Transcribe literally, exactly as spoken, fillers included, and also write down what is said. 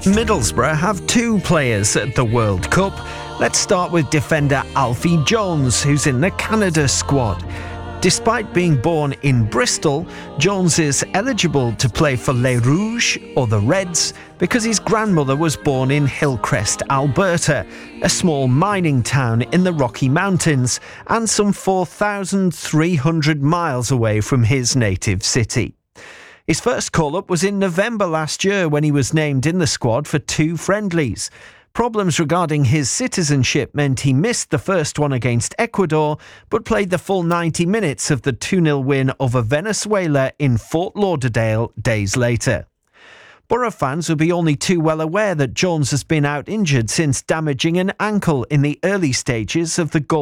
Middlesbrough have two players at the World Cup. Let's start with defender Alfie Jones, who's in the Canada squad. Despite being born in Bristol, Jones is eligible to play for Les Rouges, or the Reds, because his grandmother was born in Hillcrest, Alberta, a small mining town in the Rocky Mountains, and some four thousand three hundred miles away from his native city. His first call-up was in November last year when he was named in the squad for two friendlies. Problems regarding his citizenship meant he missed the first one against Ecuador, but played the full ninety minutes of the two nil win over Venezuela in Fort Lauderdale days later. Borough fans will be only too well aware that Jones has been out injured since damaging an ankle in the early stages of the goal.